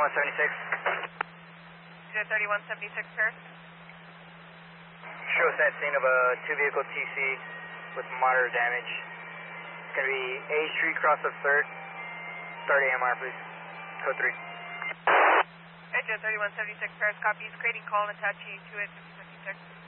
3176. Unit 3176, Paris. Show us that scene of a two-vehicle TC with moderate damage. It's going to be A Street, cross of 3rd. Start AMR, please. Code 3. Unit 3176, Paris, copies. Creating call and attaching to it, 56.